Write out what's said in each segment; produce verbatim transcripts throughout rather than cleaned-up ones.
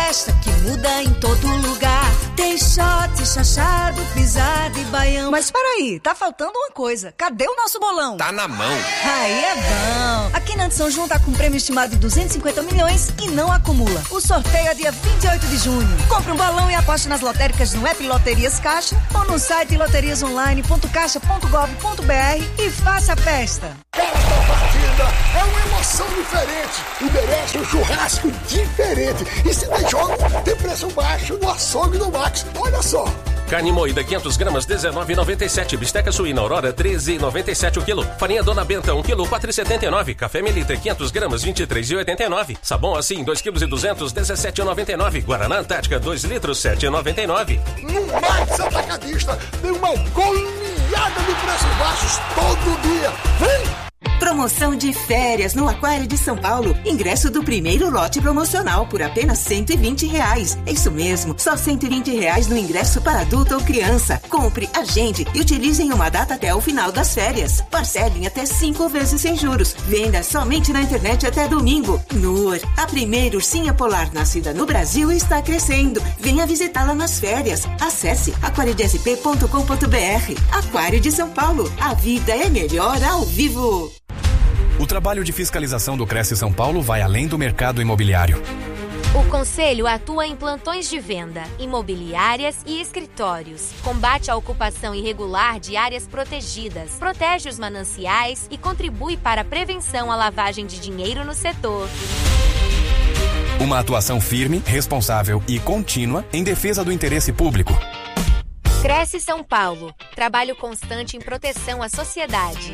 festa que muda em todo lugar. Tem shot, chachado, pisado e baião. Mas peraí, tá faltando uma coisa. Cadê o nosso bolão? Tá na mão. Aí é bom. Aqui na São João tá com um prêmio estimado de duzentos e cinquenta milhões e não acumula. O sorteio é dia vinte e oito de junho. Compre um bolão e aposte nas lotéricas no app Loterias Caixa ou no site loterias online ponto caixa ponto gov ponto br e faça a festa. Cada partida é uma emoção diferente e merece um churrasco diferente. E se tem jogo, tem preço baixo no açougue do Max. Olha só. Carne moída quinhentas gramas, dezenove reais e noventa e sete. Bisteca suína Aurora, treze reais e noventa e sete o quilo. Farinha Dona Benta, um quilo, quatro reais e setenta e nove. Café Melita, quinhentas gramas, vinte e três reais e oitenta e nove. Sabão assim, dois quilos e duzentos, dezessete reais e noventa e nove. Guaraná Antártica, dois litros, sete reais e noventa e nove. No Max Atacadista tem uma goleada de preços baixos todo dia. Vem! Promoção de férias no Aquário de São Paulo. Ingresso do primeiro lote promocional por apenas cento e vinte reais. É isso mesmo, só cento e vinte reais no ingresso para adulto ou criança. Compre, agende e utilize em uma data até o final das férias. Parcelem até cinco vezes sem juros. Venda somente na internet até domingo. Nur, a primeira ursinha polar nascida no Brasil, está crescendo. Venha visitá-la nas férias. Acesse aquário d s p ponto com ponto b r. Aquário de São Paulo. A vida é melhor ao vivo. O trabalho de fiscalização do Cresce São Paulo vai além do mercado imobiliário. O Conselho atua em plantões de venda, imobiliárias e escritórios. Combate a ocupação irregular de áreas protegidas, protege os mananciais e contribui para a prevenção à lavagem de dinheiro no setor. Uma atuação firme, responsável e contínua em defesa do interesse público. Cresce São Paulo. Trabalho constante em proteção à sociedade.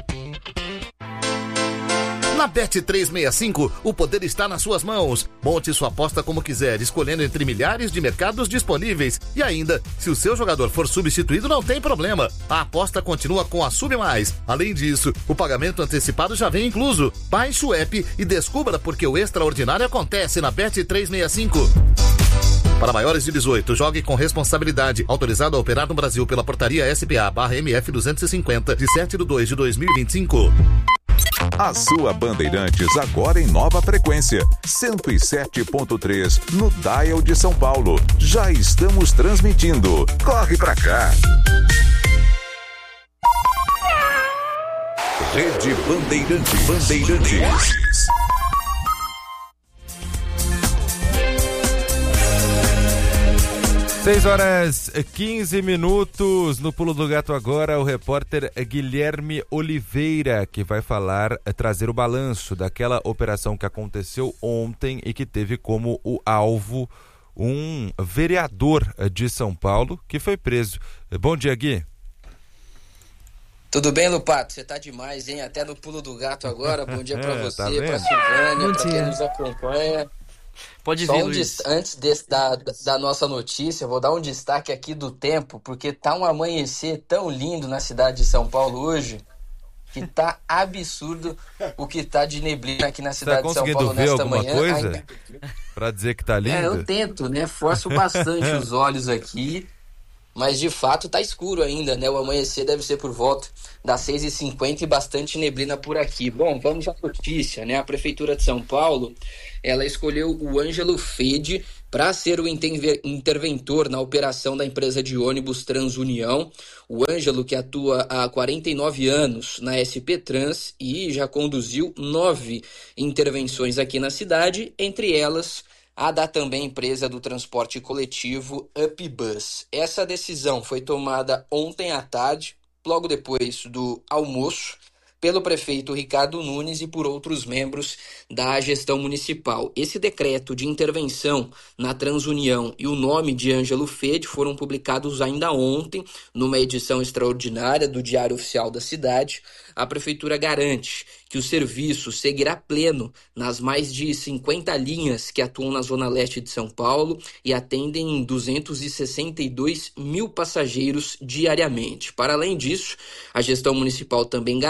Na Bet trezentos e sessenta e cinco, o poder está nas suas mãos. Monte sua aposta como quiser, escolhendo entre milhares de mercados disponíveis. E ainda, se o seu jogador for substituído, não tem problema. A aposta continua com a Sub Mais. Além disso, o pagamento antecipado já vem incluso. Baixe o app e descubra porque o extraordinário acontece na Bet trezentos e sessenta e cinco. Para maiores de dezoito, jogue com responsabilidade. Autorizado a operar no Brasil pela portaria S P A barra M F duzentos e cinquenta, de sete de dois de dois mil e vinte e cinco. A sua Bandeirantes agora em nova frequência, cento e sete ponto três no Dial de São Paulo. Já estamos transmitindo. Corre pra cá. Rede Bandeirantes. Bandeirantes. seis horas e quinze minutos, no Pulo do Gato agora, o repórter Guilherme Oliveira, que vai falar, trazer o balanço daquela operação que aconteceu ontem e que teve como o alvo um vereador de São Paulo que foi preso. Bom dia, Gui. Tudo bem, Lupato? Você tá demais, hein? Até no Pulo do Gato agora. Bom dia pra você, tá pra Silvânia, Bom pra dia. quem nos acompanha. Pode Só vir, um Luiz. dis- antes desse, da, da nossa notícia, vou dar um destaque aqui do tempo, porque tá um amanhecer tão lindo na cidade de São Paulo hoje, que tá absurdo o que tá de neblina aqui na Você tá cidade de São conseguindo Paulo ver nesta alguma manhã. coisa Ainda- pra dizer que tá lindo? É, eu tento, né? Forço bastante os olhos aqui, mas de fato tá escuro ainda, né? O amanhecer deve ser por volta das seis e cinquenta e bastante neblina por aqui. Bom, vamos à notícia, né? A Prefeitura de São Paulo, ela escolheu o Ângelo Fede para ser o interve- interventor na operação da empresa de ônibus Transunião. O Ângelo, que atua há quarenta e nove anos na S P Trans e já conduziu nove intervenções aqui na cidade, entre elas a da também empresa do transporte coletivo UpBus. Essa decisão foi tomada ontem à tarde, logo depois do almoço, pelo prefeito Ricardo Nunes e por outros membros da gestão municipal. Esse decreto de intervenção na Transunião e o nome de Ângelo Fede foram publicados ainda ontem, numa edição extraordinária do Diário Oficial da Cidade. A prefeitura garante que o serviço seguirá pleno nas mais de cinquenta linhas que atuam na Zona Leste de São Paulo e atendem duzentos e sessenta e dois mil passageiros diariamente. Para além disso, a gestão municipal também garante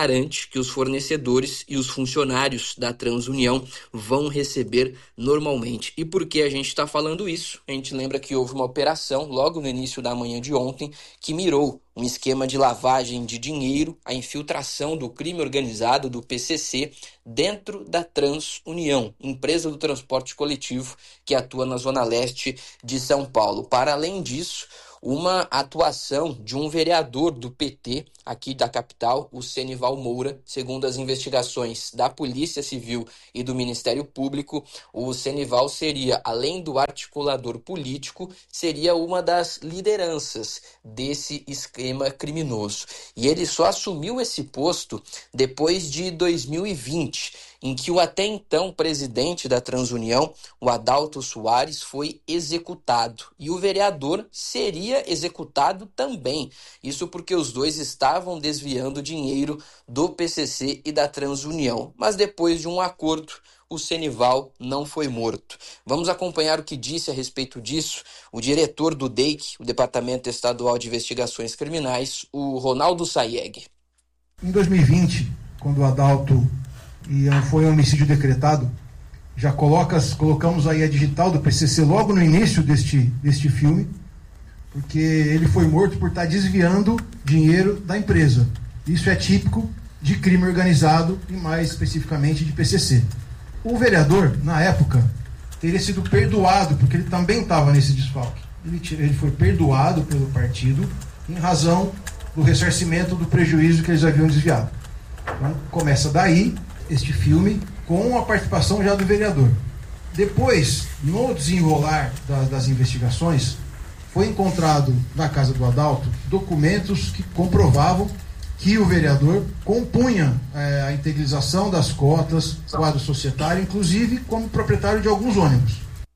promete que os fornecedores e os funcionários da Transunião vão receber normalmente. E por que a gente está falando isso? A gente lembra que houve uma operação logo no início da manhã de ontem que mirou um esquema de lavagem de dinheiro, a infiltração do crime organizado do P C C dentro da Transunião, empresa do transporte coletivo que atua na zona leste de São Paulo. Para além disso, uma atuação de um vereador do P T aqui da capital, o Senival Moura. Segundo as investigações da Polícia Civil e do Ministério Público, o Senival seria, além do articulador político, seria uma das lideranças desse esquema criminoso. E ele só assumiu esse posto depois de dois mil e vinte, em que o até então presidente da Transunião, o Adalto Soares, foi executado. E o vereador seria executado também. Isso porque os dois estavam desviando dinheiro do P C C e da Transunião. Mas depois de um acordo, o Senival não foi morto. Vamos acompanhar o que disse a respeito disso o diretor do D E I C, o Departamento Estadual de Investigações Criminais, o Ronaldo Sayeg. Em dois mil e vinte, quando o Adalto e foi um homicídio decretado, já coloca, colocamos aí a digital do P C C logo no início deste, deste filme, porque ele foi morto por estar desviando dinheiro da empresa. Isso é típico de crime organizado e mais especificamente de P C C. O vereador, na época, teria sido perdoado, porque ele também estava nesse desfalque. Ele, ele foi perdoado pelo partido em razão do ressarcimento do prejuízo que eles haviam desviado. Então, começa daí este filme com a participação já do vereador. Depois, no desenrolar da, das investigações, foi encontrado na casa do Adalto documentos que comprovavam que o vereador compunha é, a integralização das cotas, quadro societário, inclusive como proprietário de alguns ônibus.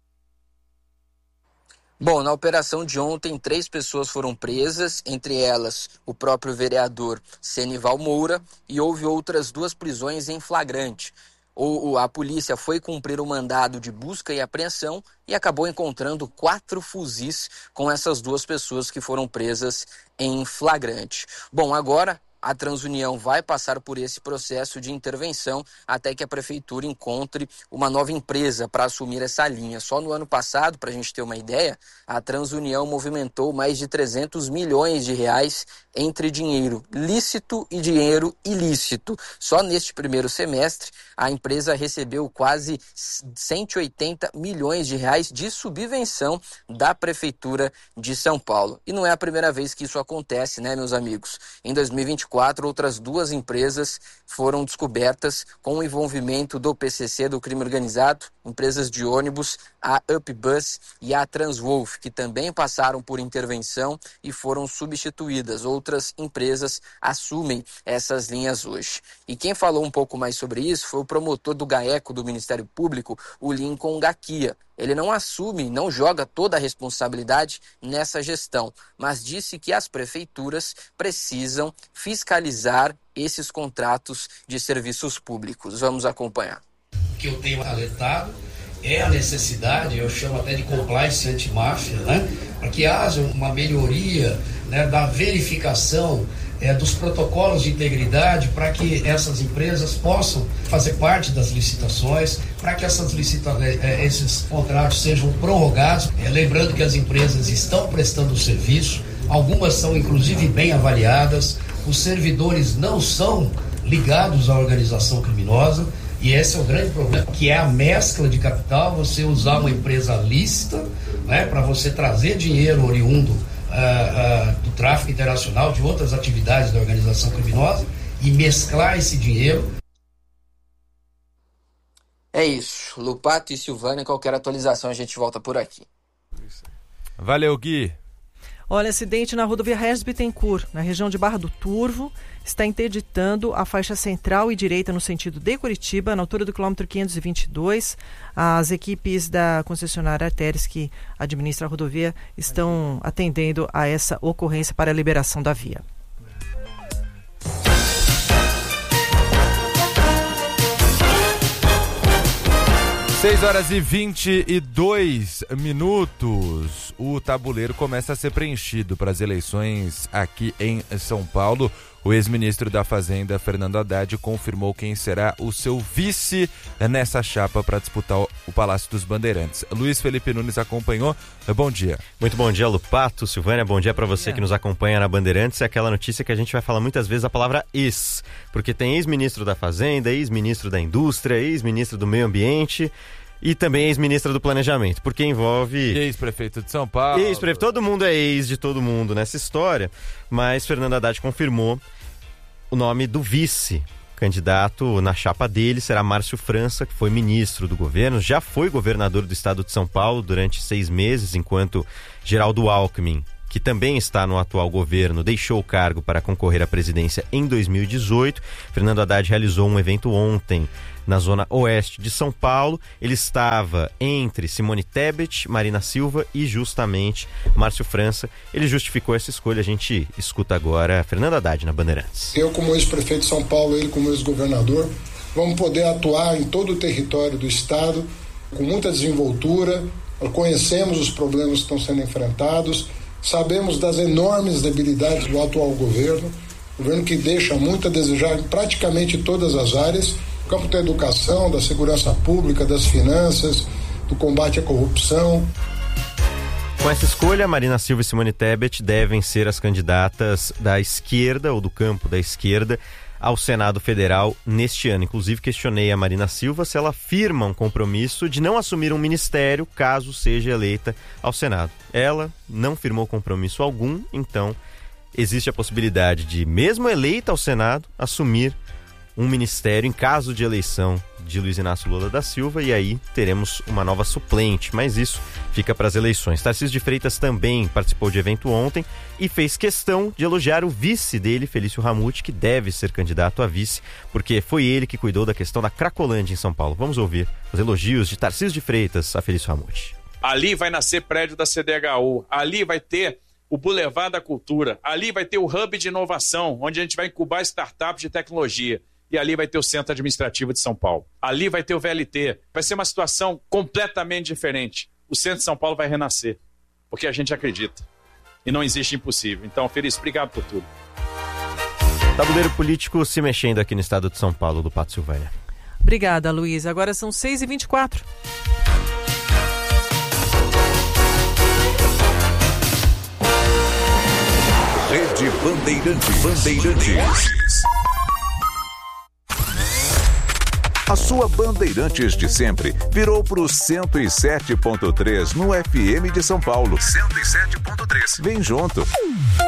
Bom, na operação de ontem, três pessoas foram presas, entre elas o próprio vereador Senival Moura, e houve outras duas prisões em flagrante. O, a polícia foi cumprir o mandado de busca e apreensão e acabou encontrando quatro fuzis com essas duas pessoas que foram presas em flagrante. Bom, agora a Transunião vai passar por esse processo de intervenção até que a prefeitura encontre uma nova empresa para assumir essa linha. Só no ano passado, para a gente ter uma ideia, a Transunião movimentou mais de trezentos milhões de reais entre dinheiro lícito e dinheiro ilícito. Só neste primeiro semestre, a empresa recebeu quase cento e oitenta milhões de reais de subvenção da Prefeitura de São Paulo. E não é a primeira vez que isso acontece, né, meus amigos? Em dois mil e vinte e quatro, outras duas empresas foram descobertas com o envolvimento do P C C, do crime organizado, empresas de ônibus, a UpBus e a Transwolf, que também passaram por intervenção e foram substituídas. Outras empresas assumem essas linhas hoje. E quem falou um pouco mais sobre isso foi o promotor do GAECO do Ministério Público, o Lincoln Gaquia. Ele não assume, não joga toda a responsabilidade nessa gestão, mas disse que as prefeituras precisam fiscalizar esses contratos de serviços públicos. Vamos acompanhar. O que eu tenho alertado é a necessidade, eu chamo até de compliance anti-máfia, né? Para que haja uma melhoria, né, da verificação é, dos protocolos de integridade para que essas empresas possam fazer parte das licitações, para que essas licita é, esses contratos sejam prorrogados. É, lembrando que as empresas estão prestando serviço, algumas são inclusive bem avaliadas, os servidores não são ligados à organização criminosa. E esse é o grande problema, que é a mescla de capital, você usar uma empresa lícita, né, para você trazer dinheiro oriundo uh, uh, do tráfico internacional, de outras atividades da organização criminosa, e mesclar esse dinheiro. É isso. Lupato e Silvânia, qualquer atualização a gente volta por aqui. Valeu, Gui. Olha, acidente na rodovia Regis Bittencourt, na região de Barra do Turvo, está interditando a faixa central e direita no sentido de Curitiba, na altura do quilômetro quinhentos e vinte e dois. As equipes da concessionária Artéries, que administra a rodovia, estão atendendo a essa ocorrência para a liberação da via. seis horas e vinte e dois minutos. O tabuleiro começa a ser preenchido para as eleições aqui em São Paulo. O ex-ministro da Fazenda, Fernando Haddad, confirmou quem será o seu vice nessa chapa para disputar o Palácio dos Bandeirantes. Luiz Felipe Nunes acompanhou. Bom dia. Muito bom dia, Lupato, Silvânia. Bom dia para você que nos acompanha na Bandeirantes. É aquela notícia que a gente vai falar muitas vezes a palavra ex, porque tem ex-ministro da Fazenda, ex-ministro da Indústria, ex-ministro do Meio Ambiente e também ex-ministra do Planejamento, porque envolve... Ex-prefeito de São Paulo. Ex-prefeito, todo mundo é ex de todo mundo nessa história, mas Fernando Haddad confirmou o nome do vice. Candidato na chapa dele será Márcio França, que foi ministro do governo, já foi governador do estado de São Paulo durante seis meses, enquanto Geraldo Alckmin, que também está no atual governo, deixou o cargo para concorrer à presidência em dois mil e dezoito. Fernando Haddad realizou um evento ontem na zona oeste de São Paulo. Ele estava entre Simone Tebet, Marina Silva e justamente Márcio França. Ele justificou essa escolha. A gente escuta agora Fernando Haddad na Bandeirantes. Eu, como ex-prefeito de São Paulo, ele como ex-governador, vamos poder atuar em todo o território do estado com muita desenvoltura. Conhecemos os problemas que estão sendo enfrentados, sabemos das enormes debilidades do atual governo, governo que deixa muito a desejar em praticamente todas as áreas, no campo da educação, da segurança pública, das finanças, do combate à corrupção. Com essa escolha, Marina Silva e Simone Tebet devem ser as candidatas da esquerda ou do campo da esquerda ao Senado Federal neste ano. Inclusive, questionei a Marina Silva se ela firma um compromisso de não assumir um ministério caso seja eleita ao Senado. Ela não firmou compromisso algum, então existe a possibilidade de, mesmo eleita ao Senado, assumir um ministério em caso de eleição de Luiz Inácio Lula da Silva, e aí teremos uma nova suplente, mas isso fica para as eleições. Tarcísio de Freitas também participou de evento ontem e fez questão de elogiar o vice dele, Felício Ramute, que deve ser candidato a vice, porque foi ele que cuidou da questão da Cracolândia em São Paulo. Vamos ouvir os elogios de Tarcísio de Freitas a Felício Ramute. Ali vai nascer prédio da C D H U, ali vai ter o Boulevard da Cultura, ali vai ter o Hub de Inovação, onde a gente vai incubar startups de tecnologia. E ali vai ter o Centro Administrativo de São Paulo. Ali vai ter o V L T. Vai ser uma situação completamente diferente. O Centro de São Paulo vai renascer, porque a gente acredita. E não existe impossível. Então, Feliz, obrigado por tudo. Tabuleiro político se mexendo aqui no estado de São Paulo, do Pato Silvânia. Obrigada, Luiz. Agora são seis e vinte e quatro. Rede Bandeirantes. Bandeirantes. A sua Bandeirantes de sempre virou para o cento e sete ponto três no F M de São Paulo. cento e sete ponto três. Vem junto.